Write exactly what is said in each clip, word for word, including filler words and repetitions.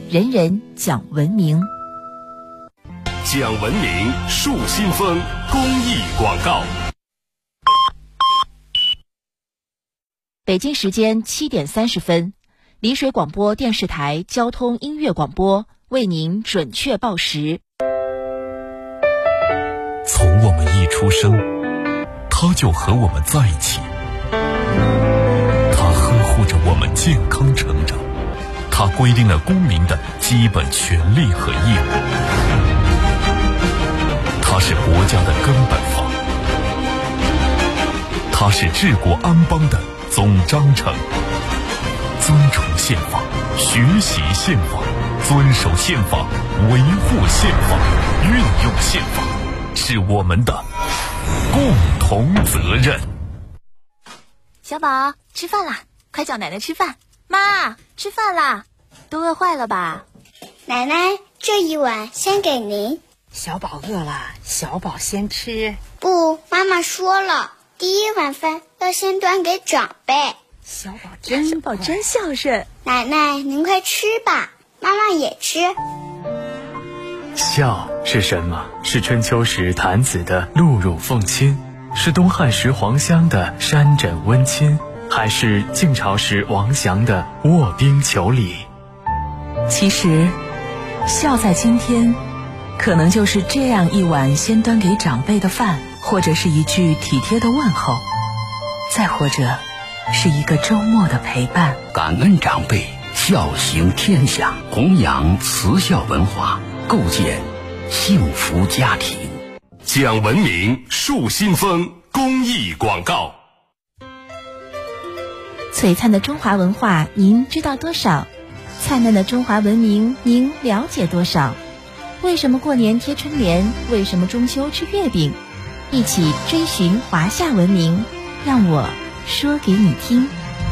人人讲文明。 讲文明树新风公益广告。 北京时间七点三十分，丽水广播电视台交通音乐广播为您准确报时。 从我们一出生，他就和我们在一起，他呵护着我们健康成长，他规定了公民的基本权利和义务，他是国家的根本法，他是治国安邦的总章程。尊崇宪法，学习宪法，遵守宪法，维护宪法，运用宪法，是我们的共同责任。 小宝，吃饭啦，快叫奶奶吃饭。妈，吃饭啦，都饿坏了吧？ 奶奶，这一碗先给您。 小宝饿了，小宝先吃。 不，妈妈说了，第一碗饭要先端给长辈。 小宝真小宝真孝顺。 奶奶，您快吃吧，妈妈也吃。 孝是什么？是春秋时郯子的露乳奉亲，是东汉时黄香的山枕温亲，还是晋朝时王祥的卧冰求鲤？ 其实孝在今天可能就是这样一碗先端给长辈的饭，或者是一句体贴的问候，再或者是一个周末的陪伴。 感恩长辈，孝行天下，弘扬慈孝文化，构建幸福家庭。 讲文明树新风公益广告。 璀璨的中华文化您知道多少？灿烂的中华文明您了解多少？为什么过年贴春联？为什么中秋吃月饼？一起追寻华夏文明，让我说给你听。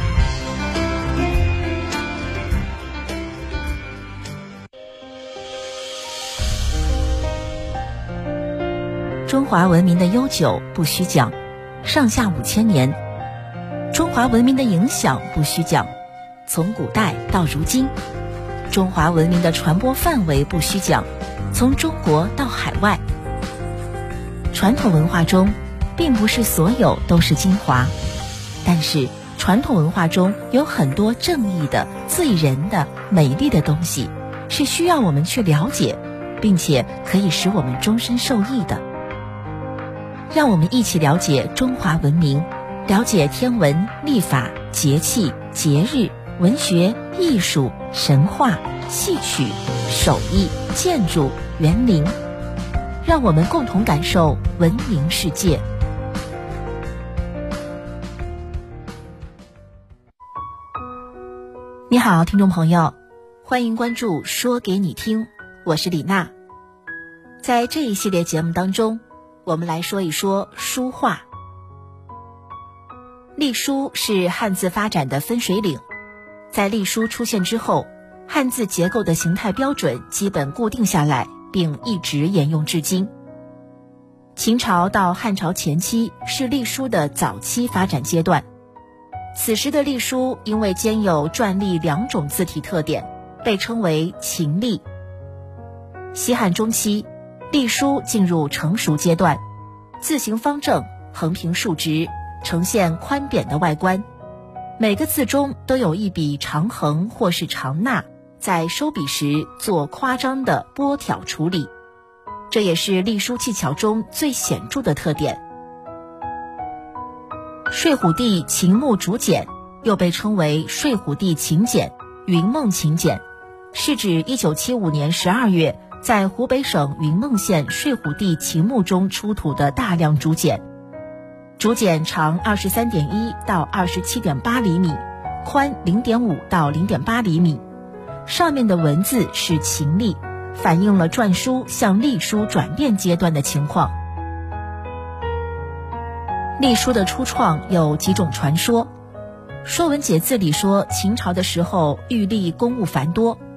中华文明的悠久不虚讲，上下五千年；中华文明的影响不虚讲，从古代到如今；中华文明的传播范围不虚讲，从中国到海外。传统文化中，并不是所有都是精华，但是传统文化中有很多正义的、醉人的、美丽的东西，是需要我们去了解，并且可以使我们终身受益的。让我们一起了解中华文明，了解天文、历法、节气、节日、文学、艺术、神话、戏曲、手艺、建筑、园林，让我们共同感受文明世界。你好，听众朋友，欢迎关注说给你听，我是李娜。在这一系列节目当中，我们来说一说书画。隶书是汉字发展的分水岭，在隶书出现之后，汉字结构的形态标准基本固定下来，并一直沿用至今。秦朝到汉朝前期是隶书的早期发展阶段，此时的隶书因为兼有篆隶两种字体特点，被称为秦隶。西汉中期，隶书进入成熟阶段，字形方正，横平竖直，呈现宽扁的外观，每个字中都有一笔长横或是长捺，在收笔时做夸张的拨挑处理，这也是隶书技巧中最显著的特点。睡虎地秦墓竹简又被称为睡虎地秦简、云梦秦简，是指一九七五年十二月在湖北省云梦县睡虎地秦墓中出土的大量竹简。竹简长 二十三点一 到 二十七点八 厘米，宽 零点五 到 零点八 厘米，上面的文字是秦隶，反映了篆书向隶书转变阶段的情况。隶书的初创有几种传说，《说文解字》里说秦朝的时候玉隶公务繁多，